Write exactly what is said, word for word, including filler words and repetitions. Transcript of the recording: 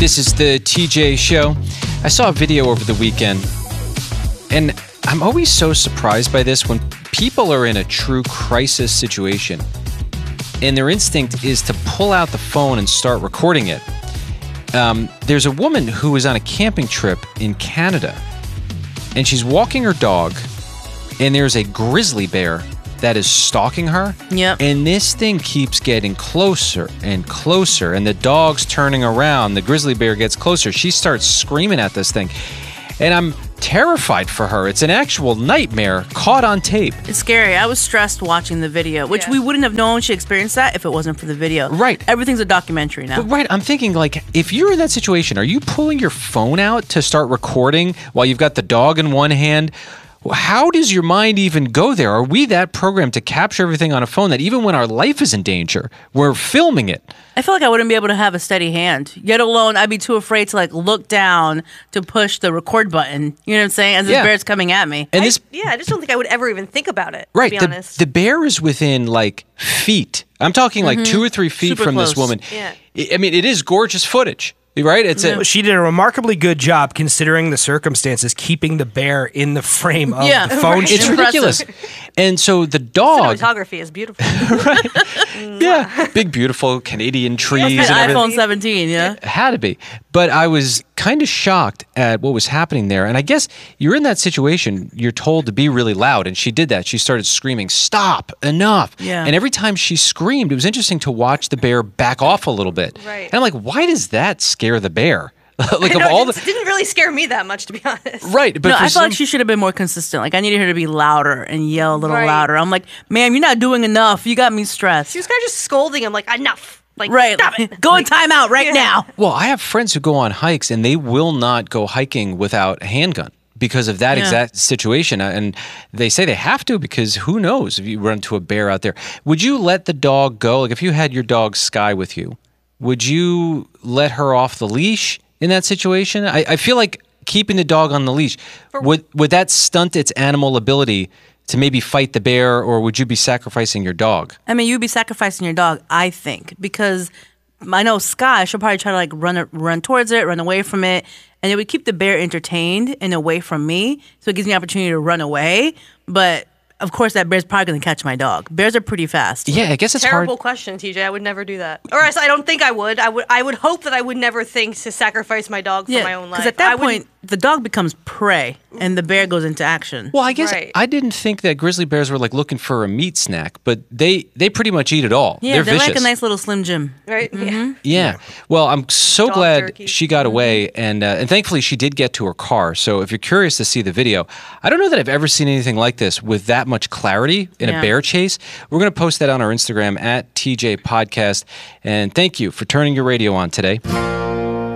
This is the T J Show. I saw a video over the weekend, and I'm always so surprised by this when people are in a true crisis situation, and their instinct is to pull out the phone and start recording it. Um, there's a woman who was on a camping trip in Canada, and she's walking her dog, and there's a grizzly bear that is stalking her. Yep. And this thing keeps getting closer and closer, and the dog's turning around. The grizzly bear gets closer. She starts screaming at this thing, and I'm terrified for her. It's an actual nightmare caught on tape. It's scary. I was stressed watching the video, which Yeah. we wouldn't have known she experienced that if it wasn't for the video. Right. Everything's a documentary now. But right, I'm thinking, like, if you're in that situation, are you pulling your phone out to start recording while you've got the dog in one hand? How does your mind even go there? Are we that programmed to capture everything on a phone that even when our life is in danger, we're filming it? I feel like I wouldn't be able to have a steady hand. Yet alone, I'd be too afraid to like look down to push the record button. You know what I'm saying? As this Yeah. bear's coming at me. And I- this, yeah, I just don't think I would ever even think about it, right, to be the, honest. the bear is within like feet. I'm talking like two or three feet Super from this close. woman. Yeah. I I mean, it is gorgeous footage, right? It's a, She did a remarkably good job considering the circumstances, keeping the bear in the frame of Yeah, the phone right. it's shoot. ridiculous. And so the dog, Cinematography is beautiful. yeah, big, beautiful Canadian trees An and everything. iPhone seventeen, yeah. Had to be. But I was kind of shocked at what was happening there. And I guess you're in that situation, you're told to be really loud. And she did that. She started screaming, "Stop, enough." Yeah. And every time she screamed, it was interesting to watch the bear back off a little bit. Right. And I'm like, why does that scare the bear? Like, I of know, all it the. didn't, didn't really scare me that much, to be honest. Right. But No, for I feel some, like she should have been more consistent. Like I needed her to be louder and yell a little Right. louder. I'm like, ma'am, you're not doing enough. You got me stressed. She was kind of just scolding him, like, enough. Like, Right. stop it. Go in timeout right Yeah. now. well, I have friends who go on hikes and they will not go hiking without a handgun because of that Yeah. exact situation. And they say they have to because who knows if you run into a bear out there. Would you let the dog go? Like if you had your dog Sky with you, would you let her off the leash in that situation? I, I feel like keeping the dog on the leash, would, would that stunt its animal ability to maybe fight the bear, or would you be sacrificing your dog? I mean, you'd be sacrificing your dog, I think, because I know Sky, she'll probably try to like run it, run towards it, run away from it, and it would keep the bear entertained and away from me, so it gives me an opportunity to run away. But of course, that bear's probably going to catch my dog. Bears are pretty fast. Yeah, I guess it's Terrible hard. question, T J. I would never do that. Or else I don't think I would. I would I would hope that I would never think to sacrifice my dog for my own life. because at that I point, the dog becomes prey, and the bear goes into action. Well, I guess Right. I didn't think that grizzly bears were like looking for a meat snack, but they they pretty much eat it all. yeah, they're, they're vicious. like a nice little Slim Jim. right? Yeah. Yeah. Well, I'm so Dog glad jerky. she got away, and uh, and thankfully she did get to her car. So if you're curious to see the video, I don't know that I've ever seen anything like this with that much clarity in Yeah. a bear chase. We're going to post that on our Instagram at T J Podcast. And thank you for turning your radio on today.